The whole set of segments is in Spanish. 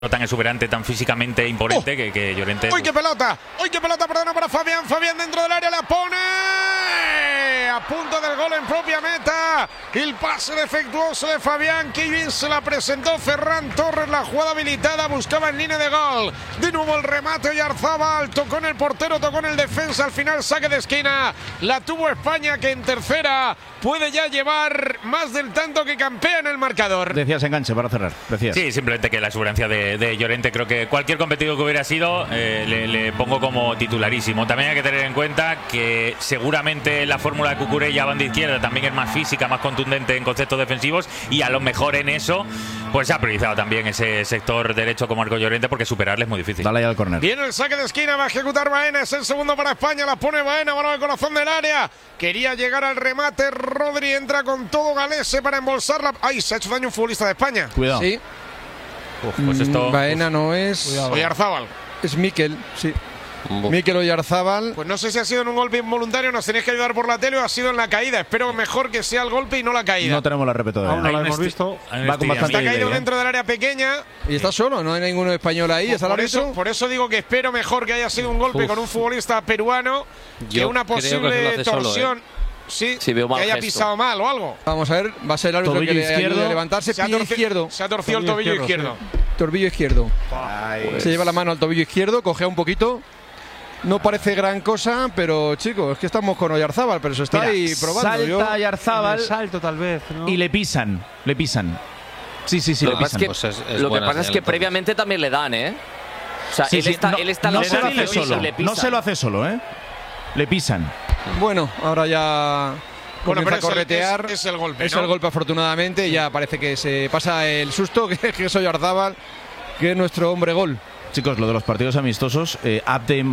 tan exuberante, tan físicamente imponente que Llorente... ¡Uy, qué pelota! ¡Uy, qué pelota! Perdona para Fabián. Fabián dentro del área la pone. A punto del gol en propia meta. El pase defectuoso de Fabián. Que bien se la presentó Ferran Torres. La jugada habilitada. Buscaba en línea de gol. De nuevo el remate. Oyarzábal. Tocó en el portero. Tocó en el defensa. Al final saque de esquina. La tuvo España, que en tercera puede ya llevar más del tanto que campea en el marcador. Decías enganche para cerrar. Decías. Sí, simplemente que la exuberancia de Llorente, creo que cualquier competido que hubiera sido, le pongo como titularísimo. También hay que tener en cuenta que seguramente la fórmula de Cucurella, banda izquierda, también es más física, más contundente en conceptos defensivos, y a lo mejor en eso pues se ha priorizado también ese sector derecho con Marco Llorente, porque superarle es muy difícil. Dale ahí al córner. Viene el saque de esquina, va a ejecutar Baena, es el segundo para España, la pone Baena, balón al corazón del área, quería llegar al remate, Rodri entra con todo Galese para embolsarla. ¡Ay! Se ha hecho daño un futbolista de España. Cuidado. Sí. Pues esto... Baena no es... Oyarzábal. Es Mikel, sí. Mikel Oyarzábal. Pues no sé si ha sido en un golpe involuntario, nos tenéis que ayudar por la tele, o ha sido en la caída. Espero mejor que sea el golpe y no la caída. No tenemos la repetidora. Aún no la hemos visto. Va con bastante Está caído delay, dentro del área pequeña. Y está solo, no hay ninguno español ahí. ¿Está el árbitro? Por eso digo que espero mejor que haya sido un golpe con un futbolista peruano que una posible torsión. Sí, veo mal que haya gesto. pisado mal o algo. Vamos a ver, va a ser el árbitro Tobillo que le ayude izquierdo. a levantarse. Se ha Pie torcido- izquierdo. Se ha torcido el tobillo izquierdo. Tobillo izquierdo. Ay. Se lleva la mano al tobillo izquierdo, cojea un poquito. No parece gran cosa, pero chicos, es que estamos con Oyarzábal, pero se está Mira, ahí probando. salta Yo- Oyarzábal Salto tal vez, ¿no? y le pisan. Le pisan. Sí, Lo le que pasa pisan. es que, lo que pasa es que previamente también le dan, ¿eh? O sea, Sí, él sí, está no la se lo y le hace pisan, solo. le No pisan. se lo hace solo, ¿eh? Le pisan. Bueno, ahora ya Bueno, comienza pero a corretear. es el golpe, Es ¿no? el golpe, afortunadamente. Ya parece que se pasa el susto, que es Oyarzábal, que es nuestro hombre gol. Chicos, lo de los partidos amistosos, Abde,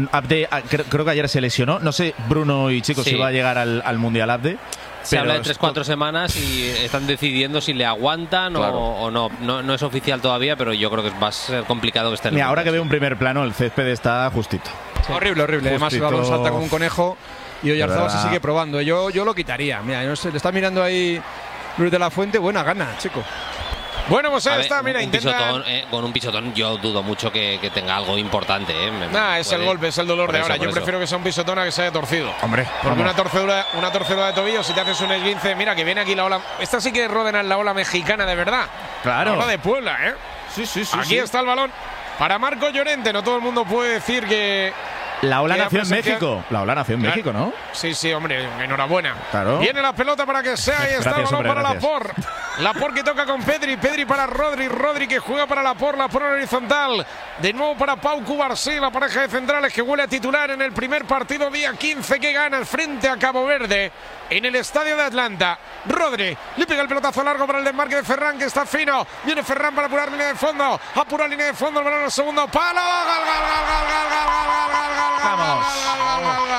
creo que ayer se lesionó. No sé, Bruno y chicos, Sí. si va a llegar al Mundial Abde. Se habla de Pero 3-4 semanas y están decidiendo si le aguantan Claro. o no. No es oficial todavía, pero yo creo que va a ser complicado que esté en el Mira, ahora que Mundial. veo un primer plano, el césped está justito. Horrible, horrible. Además, el balón Justito. salta como un conejo y Oyarzábal se verdad. sigue probando. Yo lo quitaría. Mira, no sé, le está mirando ahí Luis de la Fuente. Buena gana, chico. Bueno, pues A ahí ver, está, mira, un intenta. pisotón, con un pisotón yo dudo mucho que tenga algo importante. Nah, es el golpe, es el dolor Por de eso, ahora. por Yo eso. prefiero que sea un pisotón a que se haya torcido. Hombre, Porque vamos. una torcedura de tobillo, si te haces un esguince, mira que viene aquí la ola. Esta sí que es Ródenas, la ola mexicana de verdad. Claro. La ola de Puebla, ¿eh? Sí, sí, sí. Aquí sí. está el balón para Marco Llorente. No todo el mundo puede decir que. La ola que nació en ha presenciado- México. La ola nació en Claro. México, ¿no? Sí, sí, hombre, enhorabuena. Claro. Viene la pelota para que sea. Ahí está Gracias, el balón hombre, para gracias. Laporte. Laporte que toca con Pedri. Pedri para Rodri. Rodri que juega para Laporte. La pone en horizontal. De nuevo para Pau Cubarsí, la pareja de centrales que huele a titular en el primer partido día 15 que gana el frente a Cabo Verde en el estadio de Atlanta. Rodri le pega el pelotazo largo para el desmarque de Ferran, que está fino. Viene Ferran para apurar línea de fondo. Apura línea de fondo. El balón al segundo palo. Gol, gol, gol, gol, gol, gol, gol, gol, gol, gol, Vamos. gol, gol, gol, gol, gol.